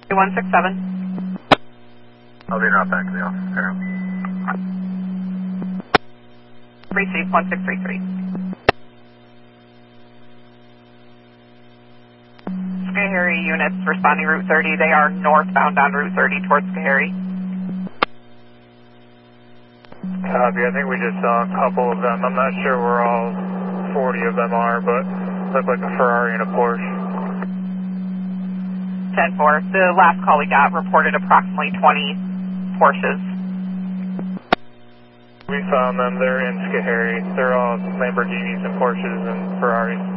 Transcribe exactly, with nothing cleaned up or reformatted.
one six seven. I'll be not back to the office there. Received one six three three. Schoharie units responding Route thirty. They are northbound on Route thirty towards Schoharie. Copy. I think we just saw a couple of them. I'm not sure where all forty of them are, but look like a Ferrari and a Porsche. ten four. The last call we got reported approximately twenty Porsches. We found them. They're in Schoharie. They're all Lamborghinis and Porsches and Ferraris.